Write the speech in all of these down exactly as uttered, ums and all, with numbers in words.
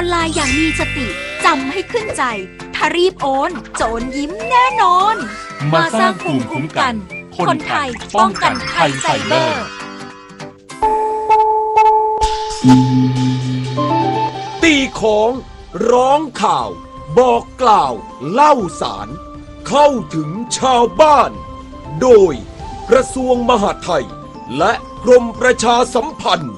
อนไลน์อย่างมีสติจำให้ขึ้นใจถ้ารีบโอนโจรยิ้มแน่นอนมาสร้างภูมิคุ้มกันคนไทยป้องกันภัยไซเบอร์ตีของร้องข่าวบอกกล่าวเล่าสารเข้าถึงชาวบ้านโดยกระทรวงมหาดไทยและกรมประชาสัมพันธ์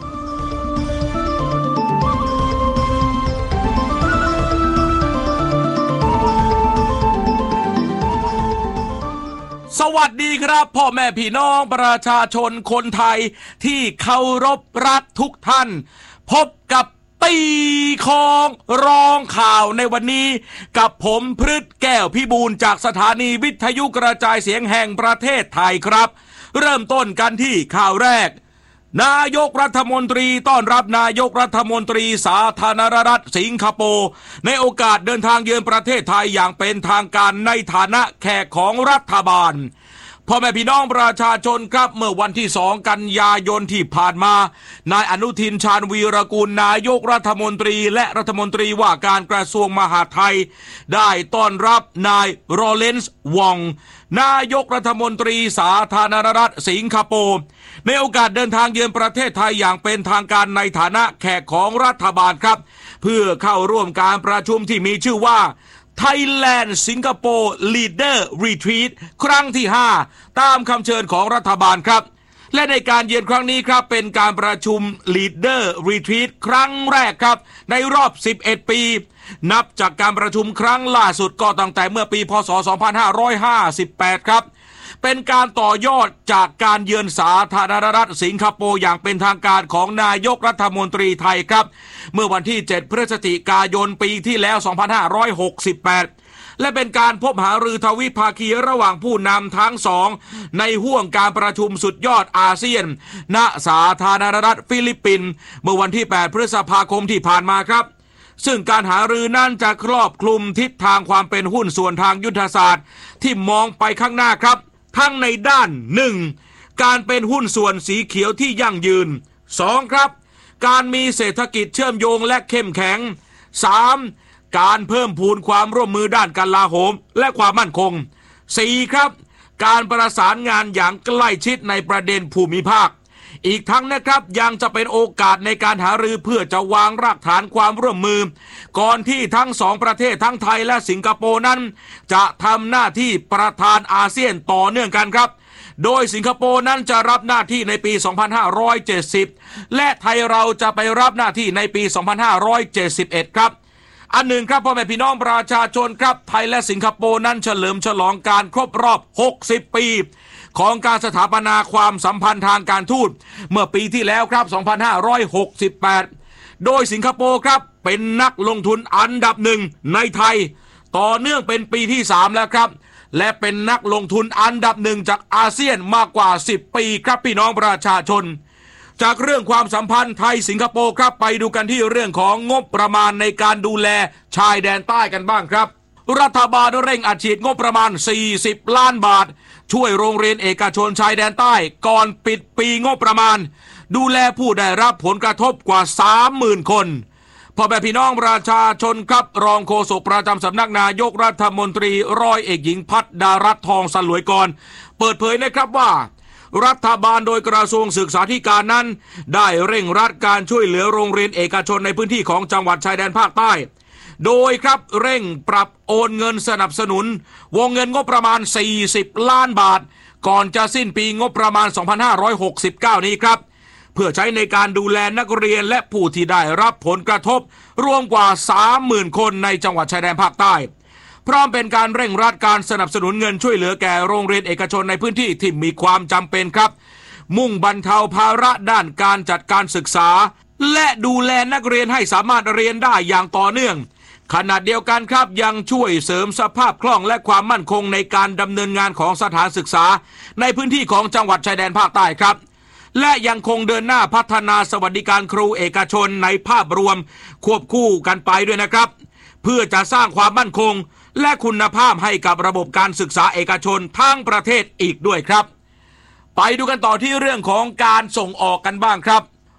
สวัสดีครับพ่อแม่พี่น้องประชาชนคนไทยที่เคารพรักทุกท่านพบกับตีของร้องข่าวในวันนี้กับผมพฤทธิ์แก้วพิบูลจากสถานีวิทยุกระจายเสียงแห่งประเทศไทยครับเริ่มต้นกันที่ข่าวแรกนายกรัฐมนตรีต้อนรับนายกรัฐมนตรีสาธารณรัฐสิงคโปร์ในโอกาสเดินทางเยือนประเทศไทยอย่างเป็นทางการในฐานะแขกของรัฐบาลพ่อแม่พี่น้องประชาชนครับเมื่อวันที่สองกันยายนที่ผ่านมานายอนุทินชาญวีรกูลนายกรัฐมนตรีและรัฐมนตรีว่าการกระทรวงมหาดไทยได้ต้อนรับนายโรเลนส์วองนายกรัฐมนตรีสาธารณรัฐสิงคโปร์ในโอกาสเดินทางเยือนประเทศไทยอย่างเป็นทางการในฐานะแขกของรัฐบาลครับเพื่อเข้าร่วมการประชุมที่มีชื่อว่า Thailand Singapore Leader Retreat ครั้งที่ห้าตามคำเชิญของรัฐบาลครับและในการเยือนครั้งนี้ครับเป็นการประชุม Leader Retreat ครั้งแรกครับในรอบสิบเอ็ดปีนับจากการประชุมครั้งล่าสุดก็ตั้งแต่เมื่อปีพ.ศ. สองพันห้าร้อยห้าสิบแปดครับเป็นการต่อยอดจากการเยือนสาธารณรัฐสิงคโปร์อย่างเป็นทางการของนายกรัฐมนตรีไทยครับเมื่อวันที่เจ็ดพฤศจิกายนปีที่แล้วสองพันห้าร้อยหกสิบแปดและเป็นการพบหารือทวิภาคีระหว่างผู้นำทั้งสองในห่วงการประชุมสุดยอดอาเซียนณสาธารณรัฐฟิลิปปินส์เมื่อวันที่แปดพฤษภาคมที่ผ่านมาครับซึ่งการหารือนั้นจะครอบคลุมทิศทางความเป็นหุ้นส่วนทางยุทธศาสตร์ที่มองไปข้างหน้าครับทั้งในด้าน หนึ่ง การเป็นหุ้นส่วนสีเขียวที่ยั่งยืน สอง ครับการมีเศรษฐกิจเชื่อมโยงและเข้มแข็ง สาม การเพิ่มพูนความร่วมมือด้านกลาโหมและความมั่นคง สี่ ครับการประสานงานอย่างใกล้ชิดในประเด็นภูมิภาคอีกทั้งนะครับยังจะเป็นโอกาสในการหารือเพื่อจะวางรากฐานความร่วมมือก่อนที่ทั้งสองประเทศทั้งไทยและสิงคโปร์นั้นจะทำหน้าที่ประธานอาเซียนต่อเนื่องกันครับโดยสิงคโปร์นั้นจะรับหน้าที่ในปีสองพันห้าร้อยเจ็ดสิบและไทยเราจะไปรับหน้าที่ในปีสองพันห้าร้อยเจ็ดสิบเอ็ดครับอันหนึ่งครับพ่อแม่พี่น้องประชาชนครับไทยและสิงคโปร์นั้นเฉลิมฉลองการครบรอบหกสิบปีของการสถาปนาความสัมพันธ์ทางการทูตเมื่อปีที่แล้วครับสองพันห้าร้อยหกสิบแปดโดยสิงคโปร์ครับเป็นนักลงทุนอันดับหนึ่งในไทยต่อเนื่องเป็นปีที่สามแล้วครับและเป็นนักลงทุนอันดับหนึ่งจากอาเซียนมากกว่าสิบปีครับพี่น้องประชาชนจากเรื่องความสัมพันธ์ไทยสิงคโปร์ครับไปดูกันที่เรื่องของงบประมาณในการดูแลชายแดนใต้กันบ้างครับรัฐบาลเร่งอัดฉีดงบประมาณสี่สิบล้านบาทช่วยโรงเรียนเอกชนชายแดนใต้ก่อนปิดปีงบประมาณดูแลผู้ได้รับผลกระทบกว่า สามหมื่น คนพ่อแม่พี่น้องประชาชนครับรองโฆษกประจำสำนักนายกรัฐมนตรีร้อยเอกหญิงพัฒดารัตน์ทองสลวยกรเปิดเผยนะครับว่ารัฐบาลโดยกระทรวงศึกษาธิการนั้นได้เร่งรัดการช่วยเหลือโรงเรียนเอกชนในพื้นที่ของจังหวัดชายแดนภาคใต้โดยครับเร่งปรับโอนเงินสนับสนุนวงเงินงบประมาณสี่สิบล้านบาทก่อนจะสิ้นปีงบประมาณสองพันห้าร้อยหกสิบเก้านี้ครับเพื่อใช้ในการดูแลนักเรียนและผู้ที่ได้รับผลกระทบรวมกว่า สามหมื่น คนในจังหวัดชายแดนภาคใต้พร้อมเป็นการเร่งรัดการสนับสนุนเงินช่วยเหลือแก่โรงเรียนเอกชนในพื้นที่ที่มีความจำเป็นครับมุ่งบรรเทาภาระด้านการจัดการศึกษาและดูแลนักเรียนให้สามารถเรียนได้อย่างต่อเนื่องขณะเดียวกันครับยังช่วยเสริมสภาพคล่องและความมั่นคงในการดำเนินงานของสถานศึกษาในพื้นที่ของจังหวัดชายแดนภาคใต้ครับและยังคงเดินหน้าพัฒนาสวัสดิการครูเอกชนในภาพรวมควบคู่กันไปด้วยนะครับเพื่อจะสร้างความมั่นคงและคุณภาพให้กับระบบการศึกษาเอกชนทั้งประเทศอีกด้วยครับไปดูกันต่อที่เรื่องของการส่งออกกันบ้างครับ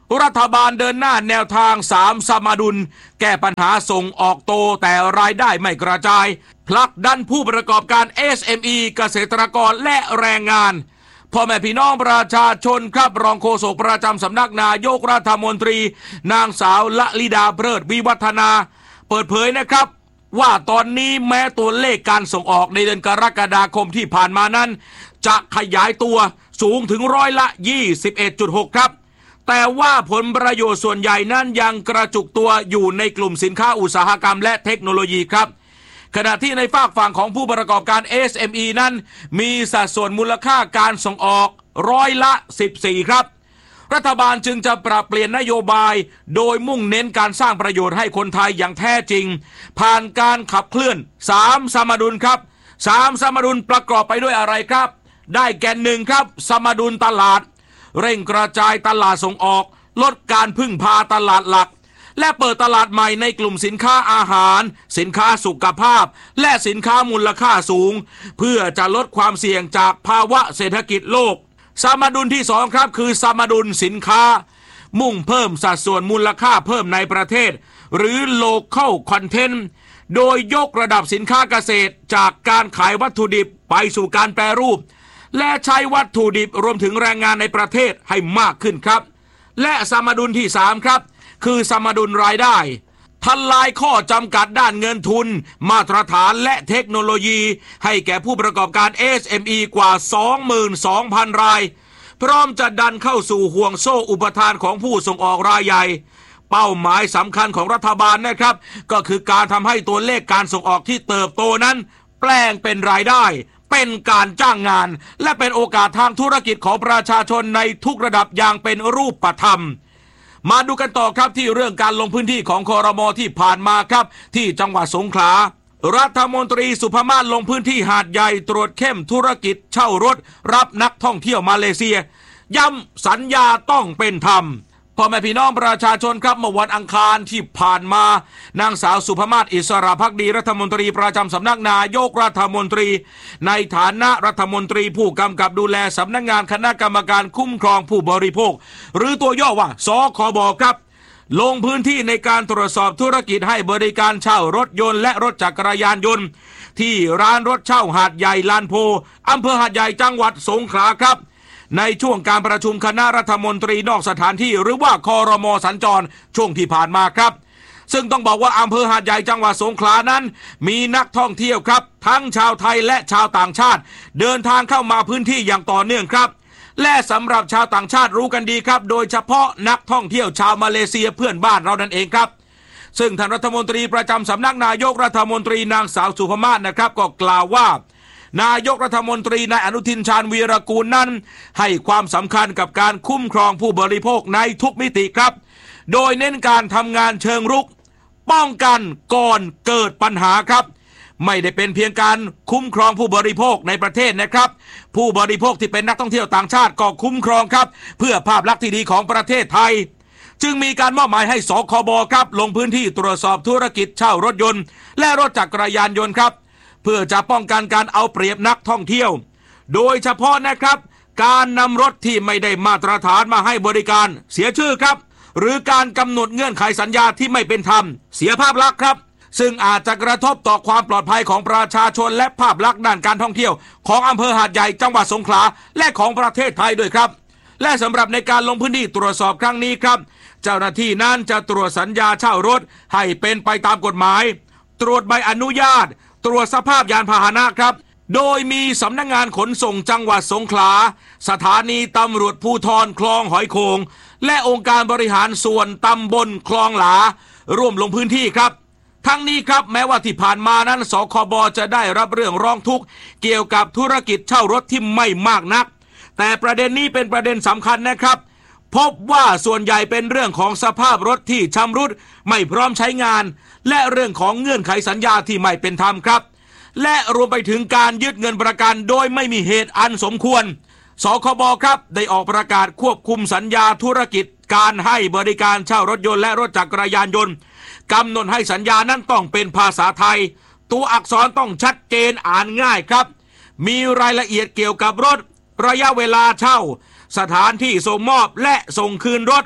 รัฐบาลเดินหน้าแนวทางสามสมดุลแก้ปัญหาส่งออกโตแต่รายได้ไม่กระจายผลักดันผู้ประกอบการ เอส เอ็ม อี เกษตรกรและแรงงานพ่อแม่พี่น้องประชาชนครับรองโฆษกประจำสำนักนายกรัฐมนตรีนางสาวละลิดาเพลิดวิวัฒนาเปิดเผยนะครับว่าตอนนี้แม้ตัวเลขการส่งออกในเดือนกรกฎาคมที่ผ่านมานั้นจะขยายตัวสูงถึงร้อยละ ยี่สิบเอ็ดจุดหก ครับแต่ว่าผลประโยชน์ส่วนใหญ่นั้นยังกระจุกตัวอยู่ในกลุ่มสินค้าอุตสาหกรรมและเทคโนโลยีครับขณะที่ในฝากฝั่งของผู้ประกอบการ เอส เอ็ม อี นั้นมีสัดส่วนมูลค่าการส่งออกร้อยละสิบสี่ครับรัฐบาลจึงจะปรับเปลี่ยนนโยบายโดยมุ่งเน้นการสร้างประโยชน์ให้คนไทยอย่างแท้จริงผ่านการขับเคลื่อนสามสมดุลครับสามสมดุลประกอบไปด้วยอะไรครับได้แก่หนึ่งครับสมดุลตลาดเร่งกระจายตลาดส่งออกลดการพึ่งพาตลาดหลักและเปิดตลาดใหม่ในกลุ่มสินค้าอาหารสินค้าสุขภาพและสินค้ามูลค่าสูงเพื่อจะลดความเสี่ยงจากภาวะเศรษฐกิจโลกสมดุลที่สองครับคือสมดุลสินค้ามุ่งเพิ่มสัดส่วนมูลค่าเพิ่มในประเทศหรือ local content โดยยกระดับสินค้าเกษตรจากการขายวัตถุดิบไปสู่การแปรรูปและใช้วัตถุดิบรวมถึงแรงงานในประเทศให้มากขึ้นครับและสมดุลที่สามครับคือสมดุลรายได้ทลายข้อจำกัดด้านเงินทุนมาตรฐานและเทคโนโลยีให้แก่ผู้ประกอบการ เอส เอ็ม อี กว่า สองหมื่นสองพัน รายพร้อมจะดันเข้าสู่ห่วงโซ่อุปทานของผู้ส่งออกรายใหญ่เป้าหมายสำคัญของรัฐบาลนะครับก็คือการทำให้ตัวเลขการส่งออกที่เติบโตนั้นแปลงเป็นรายได้เป็นการจ้างงานและเป็นโอกาสทางธุรกิจของประชาชนในทุกระดับอย่างเป็นรูปธรรมมาดูกันต่อครับที่เรื่องการลงพื้นที่ของครม.ที่ผ่านมาครับที่จังหวัดสงขลารัฐมนตรีสุภมาศลงพื้นที่หาดใหญ่ตรวจเข้มธุรกิจเช่ารถรับนักท่องเที่ยวมาเลเซียย้ำสัญญาต้องเป็นธรรมพ่อแม่พี่น้องประชาชนครับเมื่อวันอังคารที่ผ่านมานางสาวสุภมาศอิสระภักดีรัฐมนตรีประจำสำนักนายกรัฐมนตรีในฐานะรัฐมนตรีผู้กำกับดูแลสำนักงานคณะกรรมการคุ้มครองผู้บริโภคหรือตัวย่อว่าสคบครับลงพื้นที่ในการตรวจสอบธุรกิจให้บริการเช่ารถยนต์และรถจักรยานยนต์ที่ร้านรถเช่าหาดใหญ่ลานโพอำเภอหาดใหญ่จังหวัดสงขลาครับในช่วงการประชุมคณะรัฐมนตรีนอกสถานที่หรือว่าครม.สัญจรช่วงที่ผ่านมาครับซึ่งต้องบอกว่าอำเภอหาดใหญ่จังหวัดสงขลานั้นมีนักท่องเที่ยวครับทั้งชาวไทยและชาวต่างชาติเดินทางเข้ามาพื้นที่อย่างต่อเนื่องครับและสำหรับชาวต่างชาติรู้กันดีครับโดยเฉพาะนักท่องเที่ยวชาวมาเลเซียเพื่อนบ้านเรานั่นเองครับซึ่งท่านรัฐมนตรีประจำสำนักนายกรัฐมนตรีนางสาวสุภมาศนะครับก็กล่าวว่านายกรัฐมนตรีนายอนุทินชาญวีรกูลนั้นให้ความสำคัญกับการคุ้มครองผู้บริโภคในทุกมิติครับโดยเน้นการทำงานเชิงรุกป้องกันก่อนเกิดปัญหาครับไม่ได้เป็นเพียงการคุ้มครองผู้บริโภคในประเทศนะครับผู้บริโภคที่เป็นนักท่องเที่ยวต่างชาติก็คุ้มครองครับเพื่อภาพลักษณ์ที่ดีของประเทศไทยจึงมีการมอบหมายให้สคบครับลงพื้นที่ตรวจสอบธุรกิจเช่ารถยนต์และรถจักรยานยนต์ครับเพื่อจะป้องกันการเอาเปรียบนักท่องเที่ยวโดยเฉพาะนะครับการนำรถที่ไม่ได้มาตรฐานมาให้บริการเสียชื่อครับหรือการกำหนดเงื่อนไขสัญญาที่ไม่เป็นธรรมเสียภาพลักษณ์ครับซึ่งอาจจะกระทบต่อความปลอดภัยของประชาชนและภาพลักษณ์ด้านการท่องเที่ยวของอำเภอหาดใหญ่จังหวัดสงขลาและของประเทศไทยด้วยครับและสำหรับในการลงพื้นที่ตรวจสอบครั้งนี้ครับเจ้าหน้าที่นั้นจะตรวจสัญญาเช่ารถให้เป็นไปตามกฎหมายตรวจใบอนุญาตตรวจสภาพยานพาหนะครับโดยมีสำนักงานขนส่งจังหวัดสงขลาสถานีตำรวจภูธรคลองหอยโขงและองค์การบริหารส่วนตำบลคลองหลาร่วมลงพื้นที่ครับทั้งนี้ครับแม้ว่าที่ผ่านมานั้นสคบจะได้รับเรื่องร้องทุกข์เกี่ยวกับธุรกิจเช่ารถที่ไม่มากนักแต่ประเด็นนี้เป็นประเด็นสำคัญนะครับพบว่าส่วนใหญ่เป็นเรื่องของสภาพรถที่ชำรุดไม่พร้อมใช้งานและเรื่องของเงื่อนไขสัญญาที่ไม่เป็นธรรมครับและรวมไปถึงการยึดเงินประกันโดยไม่มีเหตุอันสมควรสคบครับได้ออกประกาศควบคุมสัญญาธุรกิจการให้บริการเช่ารถยนต์และรถจักรยานยนต์กำหนดให้สัญญานั้นต้องเป็นภาษาไทยตัวอักษรต้องชัดเจนอ่านง่ายครับมีรายละเอียดเกี่ยวกับรถระยะเวลาเช่าสถานที่ส่งมอบและส่งคืนรถ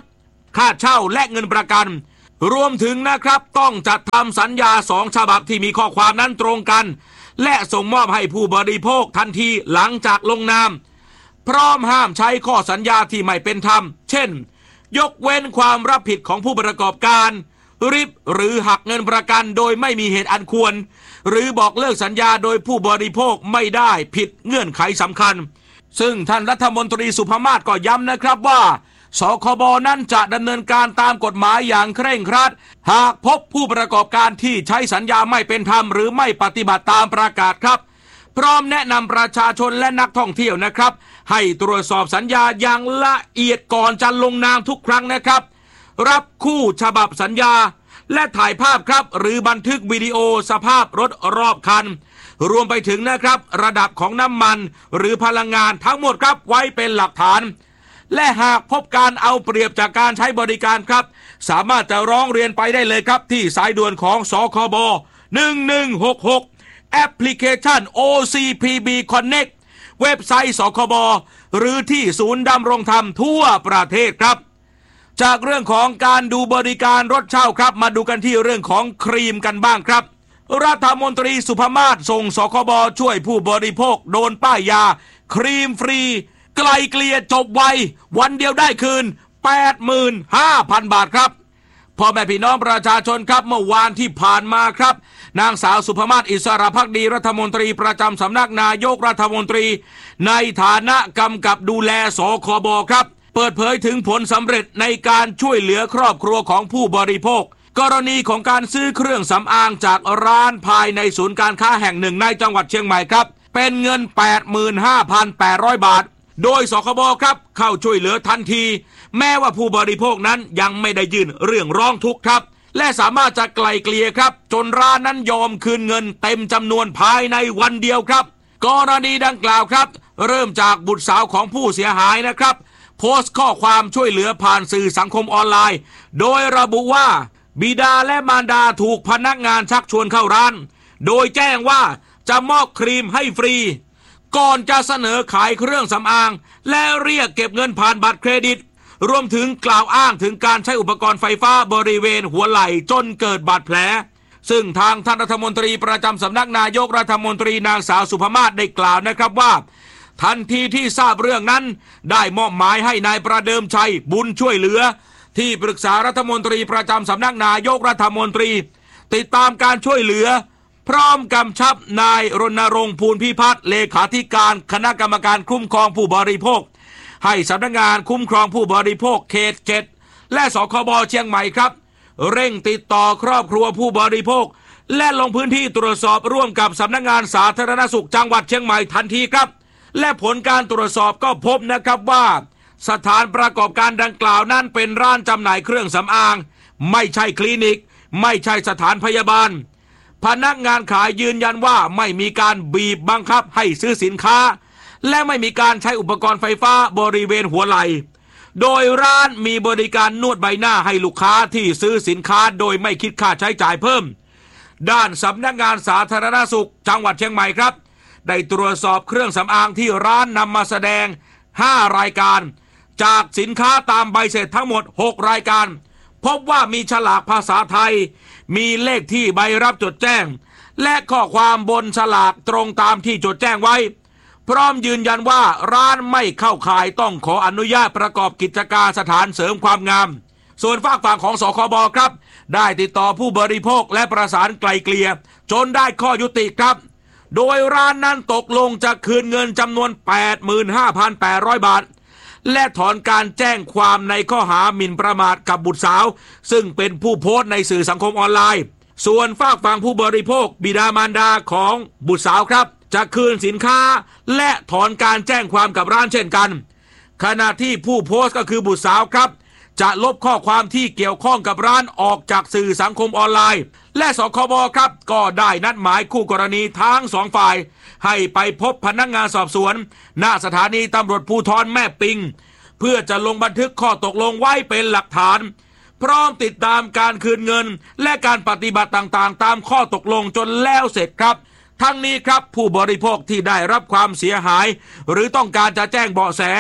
ค่าเช่าและเงินประกันรวมถึงนะครับต้องจัดทำสัญญาสองฉบับที่มีข้อความนั้นตรงกันและส่งมอบให้ผู้บริโภคทันทีหลังจากลงนามพร้อมห้ามใช้ข้อสัญญาที่ไม่เป็นธรรมเช่นยกเว้นความรับผิดของผู้ประกอบการริบหรือหักเงินประกันโดยไม่มีเหตุอันควรหรือบอกเลิกสัญญาโดยผู้บริโภคไม่ได้ผิดเงื่อนไขสำคัญซึ่งท่านรัฐมนตรีสุภมาศก็ย้ำนะครับว่าสคบนั้นจะดำเนินการตามกฎหมายอย่างเคร่งครัดหากพบผู้ประกอบการที่ใช้สัญญาไม่เป็นธรรมหรือไม่ปฏิบัติตามประกาศครับพร้อมแนะนำประชาชนและนักท่องเที่ยวนะครับให้ตรวจสอบสัญญาอย่างละเอียดก่อนจะลงนามทุกครั้งนะครับรับคู่ฉบับสัญญาและถ่ายภาพครับหรือบันทึกวิดีโอสภาพรถรอบคันรวมไปถึงนะครับระดับของน้ำมันหรือพลังงานทั้งหมดครับไว้เป็นหลักฐานและหากพบการเอาเปรียบจากการใช้บริการครับสามารถจะร้องเรียนไปได้เลยครับที่สายด่วนของสคบหนึ่งหนึ่งหกหกแอปพลิเคชัน โอ ซี พี บี Connect เว็บไซต์สคบหรือที่ศูนย์ดำรงธรรมทั่วประเทศครับจากเรื่องของการดูบริการรถเช่าครับมาดูกันที่เรื่องของครีมกันบ้างครับรัฐมนตรีสุภมาศส่งสคบช่วยผู้บริโภคโดนป้ายยาครีมฟรีไกลเกลี่ยจบไววันเดียวได้คืน แปดหมื่นห้าพัน บาทครับพ่อแม่พี่น้องประชาชนครับเมื่อวานที่ผ่านมาครับนางสาวสุภมาศอิสระภักดีรัฐมนตรีประจำสำนักนายกรัฐมนตรีในฐานะกำกับดูแลสคบครับเปิดเผยถึงผลสำเร็จในการช่วยเหลือครอบครัวของผู้บริโภคกรณีของการซื้อเครื่องสำอางจากร้านภายในศูนย์การค้าแห่งหนึ่งในจังหวัดเชียงใหม่ครับเป็นเงิน แปดหมื่นห้าพันแปดร้อย บาทโดยสคบครับเข้าช่วยเหลือทันทีแม้ว่าผู้บริโภคนั้นยังไม่ได้ยื่นเรื่องร้องทุกข์ครับและสามารถจะไกล่เกลี่ยครับจนร้านนั้นยอมคืนเงินเต็มจำนวนภายในวันเดียวครับกรณีดังกล่าวครับเริ่มจากบุตรสาวของผู้เสียหายนะครับโพสต์ข้อความช่วยเหลือผ่านสื่อสังคมออนไลน์โดยระบุว่าบิดาและมารดาถูกพนักงานชักชวนเข้าร้านโดยแจ้งว่าจะมอบครีมให้ฟรีก่อนจะเสนอขายเครื่องสำอางและเรียกเก็บเงินผ่านบัตรเครดิตรวมถึงกล่าวอ้างถึงการใช้อุปกรณ์ไฟฟ้าบริเวณหัวไหล่จนเกิดบาดแผลซึ่งทางท่านรัฐมนตรีประจำสำนักนายกรัฐมนตรีนางสาวสุภมาศได้กล่าวนะครับว่าทันทีที่ทราบเรื่องนั้นได้มอบหมายให้นายประเดิมชัยบุญช่วยเหลือที่ปรึกษารัฐมนตรีประจำสำนักนายกรัฐมนตรีติดตามการช่วยเหลือพร้อมกำชับนายรณรงค์ภูลพิพัฒน์เลขาธิการคณะกรรมการคุ้มครองผู้บริโภคให้สำนักงานคุ้มครองผู้บริโภคเขตเจ็ดและสคบเชียงใหม่ครับเร่งติดต่อครอบครัวผู้บริโภคและลงพื้นที่ตรวจสอบร่วมกับสำนักงานสาธารณสุขจังหวัดเชียงใหม่ทันทีครับและผลการตรวจสอบก็พบนะครับว่าสถานประกอบการดังกล่าวนั้นเป็นร้านจำหน่ายเครื่องสำอางไม่ใช่คลินิกไม่ใช่สถานพยาบาลพนักงานขายยืนยันว่าไม่มีการบีบบังคับให้ซื้อสินค้าและไม่มีการใช้อุปกรณ์ไฟฟ้าบริเวณหัวไหล่โดยร้านมีบริการนวดใบหน้าให้ลูกค้าที่ซื้อสินค้าโดยไม่คิดค่าใช้จ่ายเพิ่มด้านสำนักงานสาธารณสุขจังหวัดเชียงใหม่ครับได้ตรวจสอบเครื่องสำอางที่ร้านนำมาแสดงห้ารายการจากสินค้าตามใบเสร็จทั้งหมดหกรายการพบว่ามีฉลากภาษาไทยมีเลขที่ใบรับจดแจ้งและข้อความบนฉลากตรงตามที่จดแจ้งไว้พร้อมยืนยันว่าร้านไม่เข้าข่ายต้องขออนุญาตประกอบกิจการสถานเสริมความงามส่วนฝากฝั่งของสคบครับได้ติดต่อผู้บริโภคและประสานไกลเกลี่ยจนได้ข้อยุติครับโดยร้านนั้นตกลงจะคืนเงินจำนวน แปดหมื่นห้าพันแปดร้อย บาทและถอนการแจ้งความในข้อหาหมิ่นประมาทกับบุตรสาวซึ่งเป็นผู้โพสต์ในสื่อสังคมออนไลน์ส่วนฝากฝั่งผู้บริโภคบิดามารดาของบุตรสาวครับจะคืนสินค้าและถอนการแจ้งความกับร้านเช่นกันขณะที่ผู้โพสต์ก็คือบุตรสาวครับจะลบข้อความที่เกี่ยวข้องกับร้านออกจากสื่อสังคมออนไลน์และสคบครับก็ได้นัดหมายคู่กรณีทั้งสองฝ่ายให้ไปพบพนักงานสอบสวนณสถานีตำรวจภูธรแม่ปิงเพื่อจะลงบันทึกข้อตกลงไว้เป็นหลักฐานพร้อมติดตามการคืนเงินและการปฏิบัติต่างๆตามข้อตกลงจนแล้วเสร็จครับทั้งนี้ครับผู้บริโภคที่ได้รับความเสียหายหรือต้องการจะแจ้งเบาะแส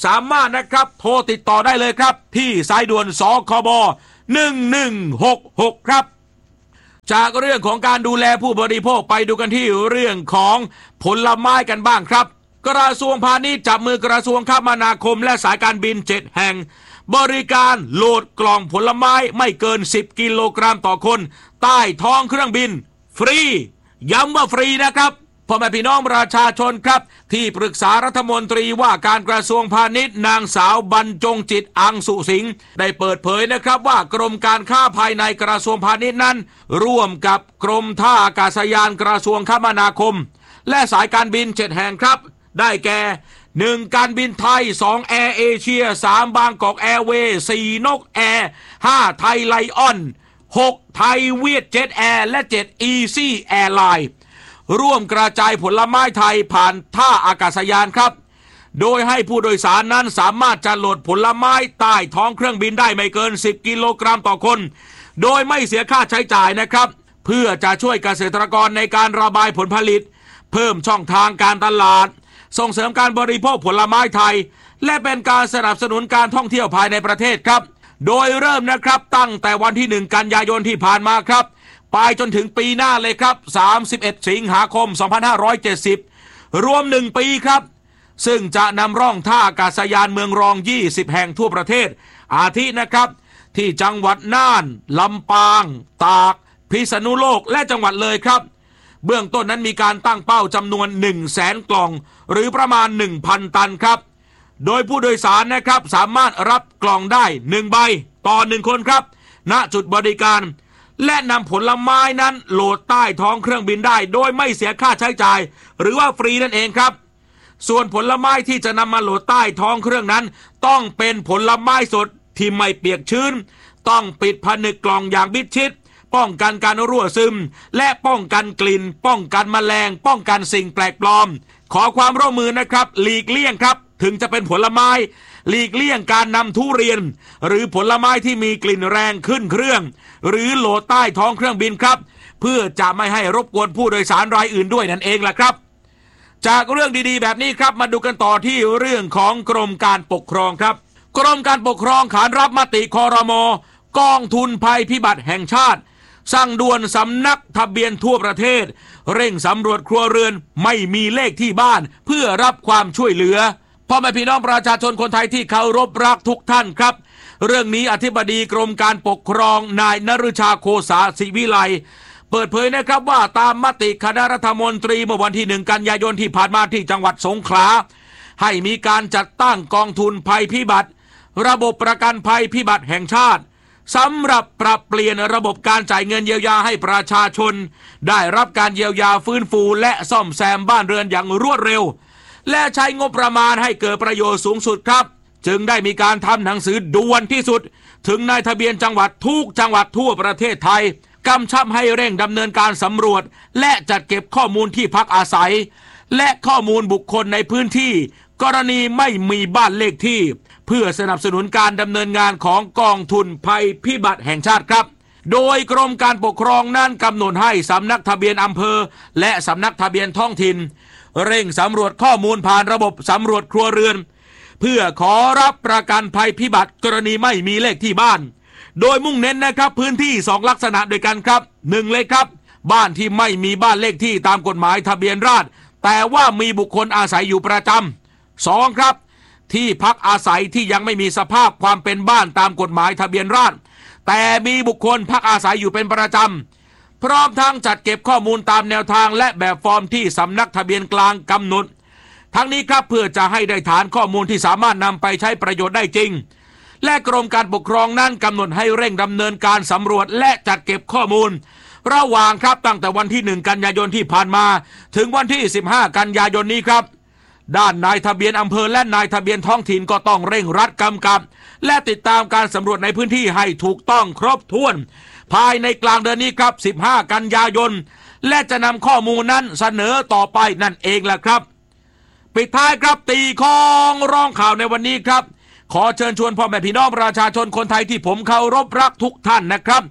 สามารถนะครับโทรติดต่อได้เลยครับที่สายด่วนสคบหนึ่งหนึ่งหกหกครับจากเรื่องของการดูแลผู้บริโภคไปดูกันที่เรื่องของผลไม้กันบ้างครับกระทรวงพาณิชย์จับมือกระทรวงคมนาคมและสายการบินเจ็ดแห่งบริการโหลดกล่องผลไม้ไม่เกินสิบกิโลกรัมต่อคนใต้ท้องเครื่องบินฟรีย้ำว่าฟรีนะครับพ่อแม่พี่น้องประชาชนครับที่ปรึกษารัฐมนตรีว่าการกระทรวงพาณิชย์นางสาวบรรจงจิตอังสุสิงห์ได้เปิดเผยนะครับว่ากรมการค้าภายในกระทรวงพาณิชย์นั้นร่วมกับกรมท่าอากาศยานกระทรวงคมนาคมและสายการบินเจ็ดแห่งครับได้แก่หนึ่งการบินไทยสองแอร์เอเชียสามบางกอกแอร์เวย์สี่นกแอร์ห้าไทยไลออนหกไทยเวียดเจ็ตแอร์และเจ็ดอีซี่แอร์ไลน์ร่วมกระจายผลไม้ไทยผ่านท่าอากาศยานครับโดยให้ผู้โดยสารนั้นสามารถจะโหลดผลไม้ใต้ท้องเครื่องบินได้ไม่เกินสิบกิโลกรัมต่อคนโดยไม่เสียค่าใช้จ่ายนะครับเพื่อจะช่วยเกษตรกรในการระบายผลผลิตเพิ่มช่องทางการตลาดส่งเสริมการบริโภคผลไม้ไทยและเป็นการสนับสนุนการท่องเที่ยวภายในประเทศครับโดยเริ่มนะครับตั้งแต่วันที่หนึ่งกันยายนที่ผ่านมาครับไปจนถึงปีหน้าเลยครับสามสิบเอ็ดสิงหาคมสองพันห้าร้อยเจ็ดสิบรวมหนึ่งปีครับซึ่งจะนำร่องท่าอากาศยานเมืองรองยี่สิบแห่งทั่วประเทศอาทินะครับที่จังหวัดน่านลำปางตากพิษณุโลกและจังหวัดเลยครับเบื้องต้นนั้นมีการตั้งเป้าจำนวน หนึ่งแสน กล่องหรือประมาณ หนึ่งพัน ตันครับโดยผู้โดยสารนะครับสามารถรับกล่องได้หนึ่งใบต่อหนึ่งคนครับณจุดบริการและนำผลไม้นั้นโหลดใต้ท้องเครื่องบินได้โดยไม่เสียค่าใช้จ่ายหรือว่าฟรีนั่นเองครับส่วนผลไม้ที่จะนำมาโหลดใต้ท้องเครื่องนั้นต้องเป็นผลไม้สดที่ไม่เปียกชื้นต้องปิดผนึกกล่องอย่างมิดชิดป้องกันการรั่วซึมและป้องกันกลิ่นป้องกันแมลงป้องกันสิ่งแปลกปลอมขอความร่วมมือนะครับหลีกเลี่ยงครับถึงจะเป็นผลไม้หลีกเลี่ยงการนำทุเรียนหรือผลไม้ที่มีกลิ่นแรงขึ้นเครื่องหรือโหลดใต้ท้องเครื่องบินครับเพื่อจะไม่ให้รบกวนผู้โดยสารรายอื่นด้วยนั่นเองล่ะครับจากเรื่องดีๆแบบนี้ครับมาดูกันต่อที่เรื่องของกรมการปกครองครับกรมการปกครองขานรับมติครม.กองทุนภัยพิบัติแห่งชาติสั่งด่วนสำนักทะเบียนทั่วประเทศเร่งสำรวจครัวเรือนไม่มีเลขที่บ้านเพื่อรับความช่วยเหลือพ่อแม่พี่น้องประชาชนคนไทยที่เคารพรักทุกท่านครับเรื่องนี้อธิบดีกรมการปกครองนายนฤชาโคสาศิวิไลเปิดเผยนะครับว่าตามมติคณะรัฐมนตรีเมื่อวันที่หนึ่งกันยายนที่ผ่านมาที่จังหวัดสงขลาให้มีการจัดตั้งกองทุนภัยพิบัติระบบประกันภัยพิบัติแห่งชาติสำหรับปรับเปลี่ยนระบบการจ่ายเงินเยียวยาให้ประชาชนได้รับการเยียวยาฟื้นฟูและซ่อมแซมบ้านเรือนอย่างรวดเร็วและใช้งบประมาณให้เกิดประโยชน์สูงสุดครับจึงได้มีการทำหนังสือด่วนที่สุดถึงนายทะเบียนจังหวัดทุกจังหวัดทั่วประเทศไทยกำชับให้เร่งดำเนินการสำรวจและจัดเก็บข้อมูลที่พักอาศัยและข้อมูลบุคคลในพื้นที่กรณีไม่มีบ้านเลขที่เพื่อสนับสนุนการดำเนินงานของกองทุนภัยพิบัติแห่งชาติครับโดยกรมการปกครองนั้นกำหนดให้สำนักทะเบียนอำเภอและสำนักทะเบียนท้องถิ่นเร่งสำรวจข้อมูลผ่านระบบสำรวจครัวเรือนเพื่อขอรับประกันภัยพิบัติกรณีไม่มีเลขที่บ้านโดยมุ่งเน้นนะครับพื้นที่สองลักษณะด้วยกันครับหนึ่งเลยครับบ้านที่ไม่มีบ้านเลขที่ตามกฎหมายทะเบียนราษฎร์แต่ว่ามีบุคคลอาศัยอยู่ประจำสองครับที่พักอาศัยที่ยังไม่มีสภาพความเป็นบ้านตามกฎหมายทะเบียนราษฎร์แต่มีบุคคลพักอาศัยอยู่เป็นประจำพร้อมทั้งจัดเก็บข้อมูลตามแนวทางและแบบฟอร์มที่สำนักทะเบียนกลางกำหนดทั้งนี้ครับเพื่อจะให้ได้ฐานข้อมูลที่สามารถนำไปใช้ประโยชน์ได้จริงและกรมการปกครองนั้นกำหนดให้เร่งดำเนินการสำรวจและจัดเก็บข้อมูลระหว่างครับตั้งแต่วันที่หนึ่งกันยายนที่ผ่านมาถึงวันที่สิบห้ากันยายนนี้ครับด้านนายทะเบียนอำเภอและนายทะเบียนท้องถิ่นก็ต้องเร่งรัดกำกับและติดตามการสำรวจในพื้นที่ให้ถูกต้องครบถ้วนภายในกลางเดือนนี้ครับสิบห้ากันยายนและจะนำข้อมูลนั้นเสนอต่อไปนั่นเองแหละครับปิดท้ายครับตีของร้องข่าวในวันนี้ครับขอเชิญชวนพ่อแม่พี่น้องประชาชนคนไทยที่ผมเคารพรักทุกท่านนะครับ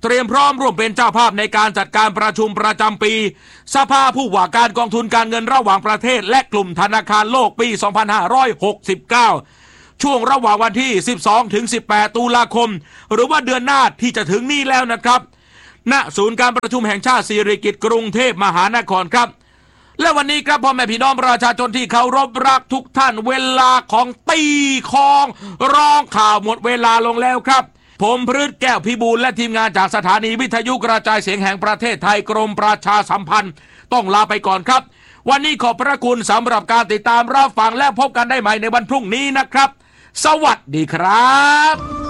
เตรียมพร้อมร่วมเป็นเจ้าภาพในการจัดการประชุมประจำปีสภาผู้ว่าการกองทุนการเงินระหว่างประเทศและกลุ่มธนาคารโลกปี สองพันห้าร้อยหกสิบเก้า ช่วงระหว่างวันที่ สิบสองถึงสิบแปด ตุลาคมหรือว่าเดือนหน้าที่จะถึงนี้แล้วนะครับณศูนย์การประชุมแห่งชาติสิริกิติ์กรุงเทพมหานครครับและวันนี้ครับพ่อแม่พี่น้องประชาชนที่เคารพรักทุกท่านเวลาของตีคองร้องข่าวหมดเวลาลงแล้วครับผมพฤทธิ์แก้วพิบูลและทีมงานจากสถานีวิทยุกระจายเสียงแห่งประเทศไทยกรมประชาสัมพันธ์ต้องลาไปก่อนครับวันนี้ขอบพระคุณสำหรับการติดตามรับฟังและพบกันได้ใหม่ในวันพรุ่งนี้นะครับสวัสดีครับ